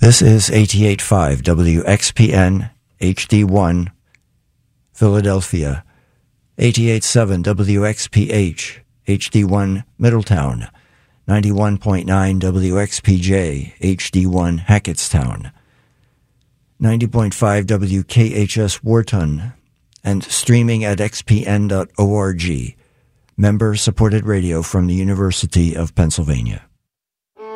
This is 88.5 WXPN HD1 Philadelphia, 88.7 WXPH HD1 Middletown, 91.9 WXPJ HD1 Hackettstown, 90.5 WKHS Wharton, and streaming at xpn.org, member-supported radio from the University of Pennsylvania.